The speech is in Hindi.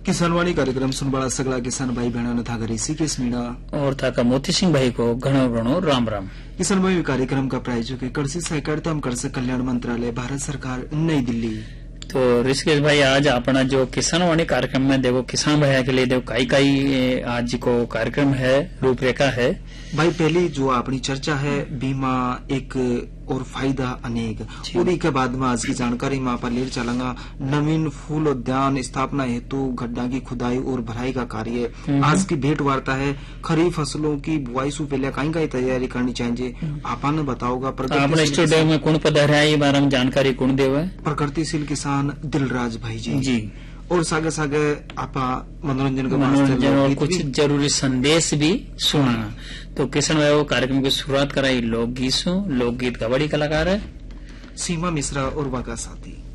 किसानवाणी कार्यक्रम सुनवाड़ा सगला किसान भाई बहना था घरी सी के स्मीणा और था मोती सिंह भाई को घणो घणो राम राम। किसान भाई कार्यक्रम का प्रायोजक है कृषि सहकारिता एवं कृषक कल्याण मंत्रालय, भारत सरकार, नई दिल्ली। तो ऋषिकेश भाई आज अपना जो किसानवाणी कार्यक्रम में देखो किसान भाई के लिए देखो कई आज को कार्यक्रम है, रूपरेखा है भाई। पहली जो अपनी चर्चा है बीमा एक और फायदा अनेक, और के बाद में आज की जानकारी में आप ले चलेंगे नवीन फूल उद्यान स्थापना हेतु गड्ढा की खुदाई और भराई का कार्य। आज की भेंट वार्ता है खरीफ फसलों की बुआई से पहले कहीं तैयारी करनी चाहिए, आपने बताओगा। अपने स्टूडियो में कौन पधारा है, बारे में जानकारी कौन देवा? प्रगतिशील किसान दिलराज भाई जी। और सागे सागे आपा मनोरंजन और कुछ जरूरी संदेश भी सुनाना। तो किसान भाई कार्यक्रम की शुरुआत कराई लोकगीत से। लोकगीत का बड़ी कलाकार है सीमा मिश्रा और वाका साथी।